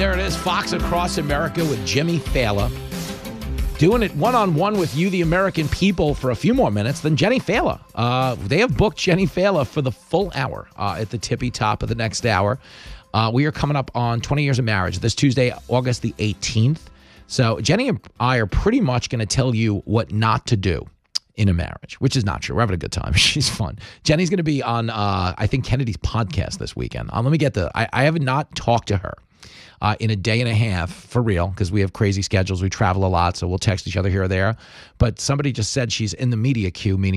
There it is, Fox Across America with Jimmy Fallon. Doing it one-on-one with you, the American people, for a few more minutes than Jenny Fallon. They have booked Jenny Fallon for the full hour at the tippy top of the next hour. We are coming up on 20 years of marriage this Tuesday, August the 18th. So Jenny and I are pretty much going to tell you what not to do in a marriage, which is not true. We're having a good time. She's fun. Jenny's going to be on, I think, Kennedy's podcast this weekend. Let me get I have not talked to her in a day and a half, for real, because we have crazy schedules. We travel a lot, so we'll text each other here or there. But somebody just said she's in the media queue, meaning